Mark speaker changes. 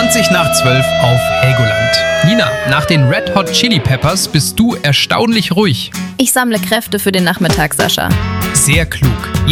Speaker 1: 20 nach 12 auf Helgoland. Nina, nach den Red Hot Chili Peppers bist du erstaunlich ruhig.
Speaker 2: Ich sammle Kräfte für den Nachmittag, Sascha.
Speaker 1: Sehr klug. Jetzt